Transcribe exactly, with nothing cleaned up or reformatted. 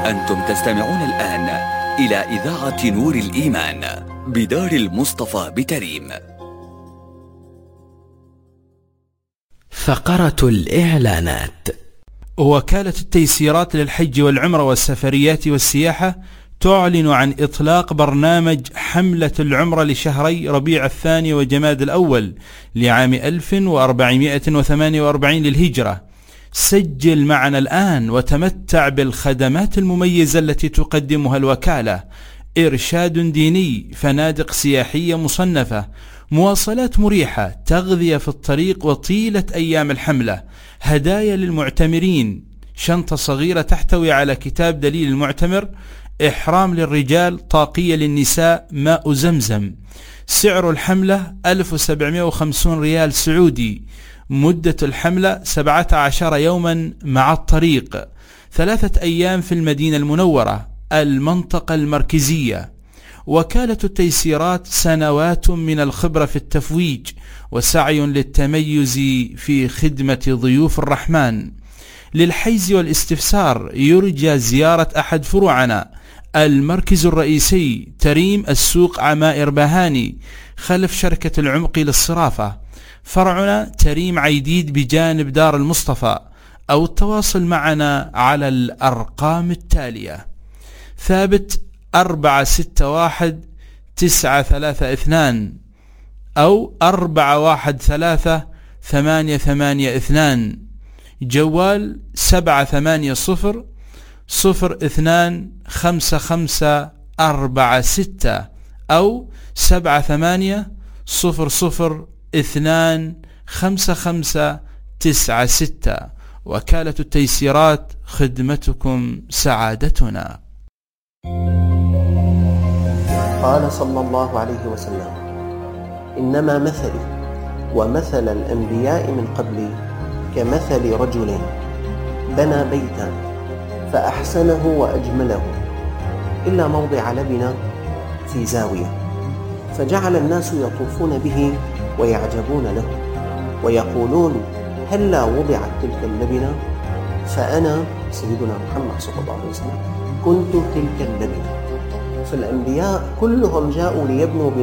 أنتم تستمعون الآن إلى إذاعة نور الإيمان بدار المصطفى بتريم. فقرة الإعلانات. وكالة التيسيرات للحج والعمرة والسفريات والسياحة تعلن عن إطلاق برنامج حملة العمرة لشهري ربيع الثاني وجماد الأول لعام ألف وأربعمائة وثمانية وأربعين للهجرة. سجل معنا الآن وتمتع بالخدمات المميزة التي تقدمها الوكالة: إرشاد ديني، فنادق سياحية مصنفة، مواصلات مريحة، تغذية في الطريق وطيلة أيام الحملة، هدايا للمعتمرين، شنطة صغيرة تحتوي على كتاب دليل المعتمر، إحرام للرجال، طاقية للنساء، ماء زمزم. سعر الحملة ألف وسبعمائة وخمسين ريال سعودي. مدة الحملة سبعة عشر يوما مع الطريق، ثلاثة أيام في المدينة المنورة المنطقة المركزية. وكالة التيسيرات سنوات من الخبرة في التفويج وسعي للتميز في خدمة ضيوف الرحمن. للحيز والاستفسار يرجى زيارة أحد فروعنا: المركز الرئيسي تريم، السوق عمائر بهاني خلف شركة العمق للصرافة. فرعنا تريم عيديد بجانب دار المصطفى، أو التواصل معنا على الأرقام التالية: ثابت أربعة ستة واحد تسعة ثلاثة اثنان أو أربعة واحد ثلاثة ثمانية ثمانية اثنان، جوال سبعة ثمانية صفر صفر اثنان خمسة خمسة أربعة ستة أو سبعة ثمانية صفر صفر اثنان خمسة خمسة تسعة ستة. وكالة التيسيرات، خدمتكم سعادتنا. قال صلى الله عليه وسلم: إنما مثلي ومثل الأنبياء من قبلي كمثل رجل بنى بيتا فأحسنه وأجمله إلا موضع لبنة في زاوية، فجعل الناس يطوفون به ويعجبون له ويقولون: هلا وضعت تلك اللبنة؟ فأنا سيدنا محمد صلى الله عليه وسلم كنت تلك اللبنة. فالأنبياء كلهم جاءوا ليبنوا